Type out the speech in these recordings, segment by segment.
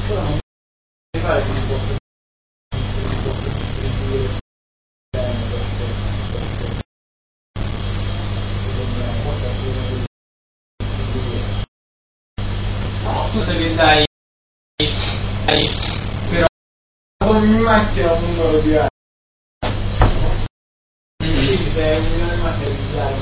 Tu se li dai però ogni macchina un numero di anni. Sì, se è un milione di macchine di dare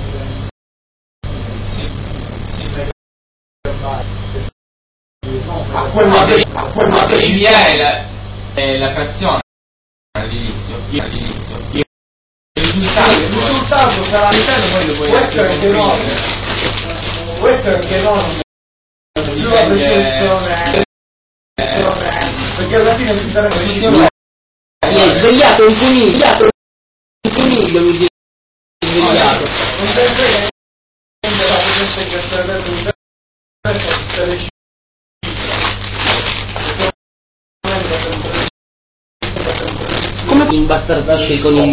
a quel è la frazione all'inizio. Il risultato sarà all'interno, poi lo puoi questo è che no, questo è che no, perché alla fine si sarebbe svegliato un coniglio, mi si è svegliato. Non sempre che sarebbe un come imbastardisce il coniglietto?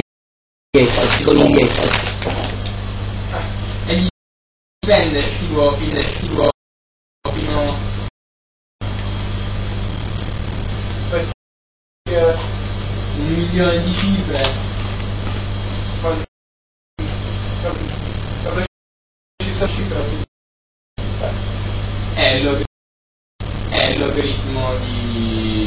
E dipende tipo fino 1 milione di cifre. Precisa cifra È il logaritmo di